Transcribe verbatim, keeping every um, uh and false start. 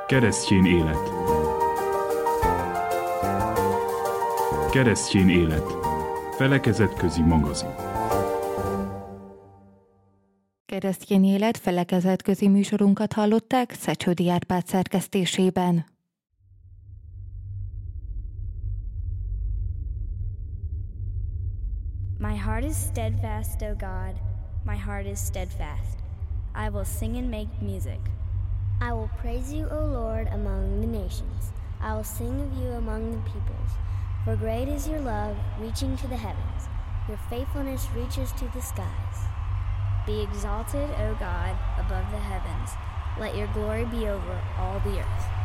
Keresztjén élet. Keresztjén élet. Felekezetközi magazin. Keresztjén élet felekezetközi műsorunkat hallották Szecsődi Árpád szerkesztésében. My heart is steadfast, O God. My heart is steadfast. I will sing and make music. I will praise you, O Lord, among the nations. I will sing of you among the peoples. For great is your love, reaching to the heavens. Your faithfulness reaches to the skies. Be exalted, O God, above the heavens. Let your glory be over all the earth.